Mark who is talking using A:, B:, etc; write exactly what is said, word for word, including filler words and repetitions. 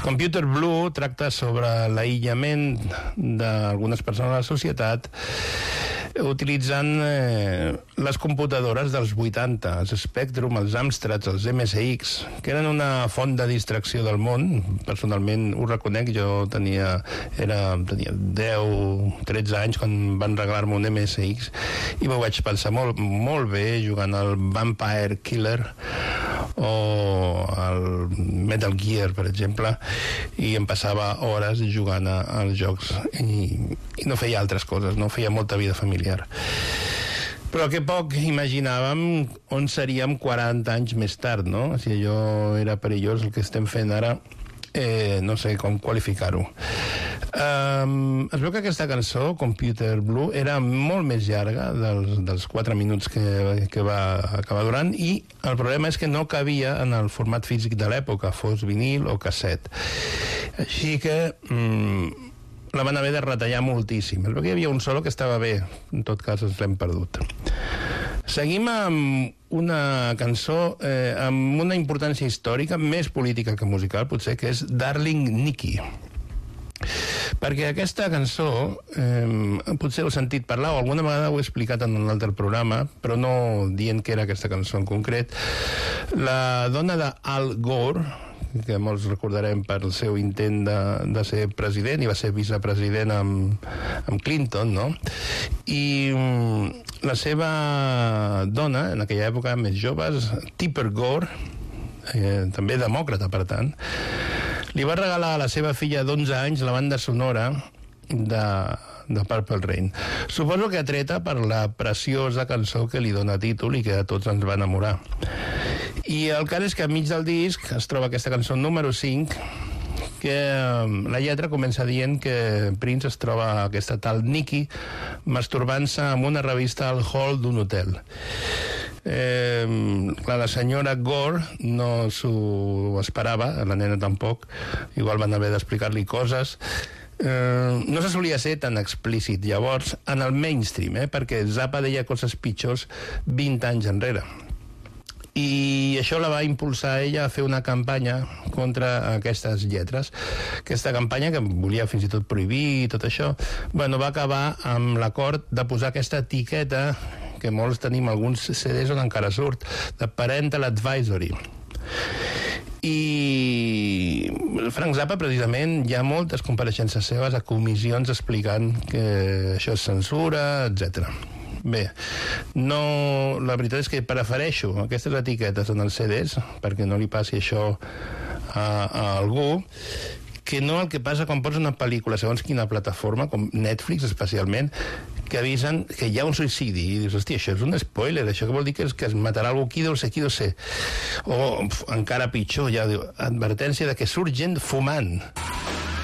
A: Computer Blue tracta sobre l'aïllament d'algunes persones a la societat utilitzant eh, les computadores dels vuitanta, els Spectrum, els Amstrad, els M S X, que eren una font de distracció del món. Personalment ho reconec, jo tenia, era, tenia deu, tretze anys quan van regalar-me un M S X i m'ho vaig pensar molt, molt bé jugant al Vampire Killer o al Metal Gear, per exemple, i em passava hores jugant a, als jocs i, i no feia altres coses, no feia molta vida familiar. Però que poc imaginàvem on seríem quaranta anys més tard, no? Si allò era perillós, el que estem fent ara, eh, no sé com qualificar-ho. Um, es veu que aquesta cançó, Computer Blue, era molt més llarga dels, dels quatre minuts que, que va acabar durant, i el problema és que no cabia en el format físic de l'època, fos vinil o casset. Així que um, la van haver de retallar moltíssim. Es veu que hi havia un solo que estava bé, en tot cas ens l'hem perdut. Seguim amb una cançó eh, amb una importància històrica, més política que musical, potser, que és Darling Nikki. Perquè aquesta cançó, eh, potser heu sentit parlar, o alguna vegada ho he explicat en un altre programa, però no dient que era aquesta cançó en concret. La dona d'Al Gore, que molts recordarem per el seu intent de, de ser president, i va ser vicepresident amb, amb Clinton, no? I um, la seva dona, en aquella època més joves, Tipper Gore, eh, també demòcrata, per tant, li va regalar a la seva filla d'onze anys la banda sonora de, de Purple Rain. Suposo que atreta per la preciosa cançó que li dona títol i que a tots ens va enamorar. I el cas és que enmig del disc es troba aquesta cançó número cinc, que la lletra comença dient que Prince es troba aquesta tal Nikki masturbant-se amb una revista al hall d'un hotel. Eh, clar, la senyora Gore no s'ho esperava, la nena tampoc, igual van haver d'explicar-li coses. Eh, no se solia ser tan explícit llavors en el mainstream, eh, perquè Zappa deia coses pitjors vint anys enrere. I això la va impulsar ella a fer una campanya contra aquestes lletres. Aquesta campanya, que volia fins i tot prohibir i tot això, bueno, va acabar amb l'acord de posar aquesta etiqueta que molts tenim, alguns C Ds on encara surt, de Parental Advisory. I Frank Zappa, precisament, hi ha moltes compareixences seves a comissions explicant que això és censura, etcètera. Bé, no, la veritat és que prefereixo aquestes etiquetes en els C Ds, perquè no li passi això a, a algú, que no el que passa quan pots una pel·lícula, segons quina plataforma, com Netflix especialment, que avisen que hi ha un suïcidi, i dius, hòstia, això és un spoiler, això que vol dir que es, que es matarà algú, qui deu ser, qui deu ser. O, pf, encara pitjor, ja diu, advertència de que surt gent fumant.